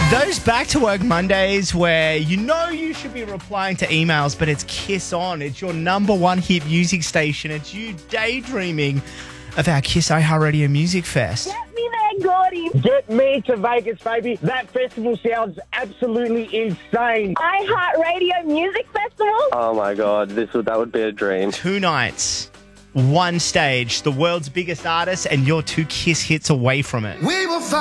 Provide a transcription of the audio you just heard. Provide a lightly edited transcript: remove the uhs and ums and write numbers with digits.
Those back-to-work Mondays where you know you should be replying to emails, but it's Kiss On. It's your number one hit music station. It's you daydreaming of our Kiss iHeartRadio Music Fest. Get me there, Gordy. Get me to Vegas, baby. That festival sounds absolutely insane. iHeartRadio Music Festival. Oh my God, that would be a dream. 2 nights, 1 stage, the world's biggest artists, and you're 2 Kiss hits away from it. We will find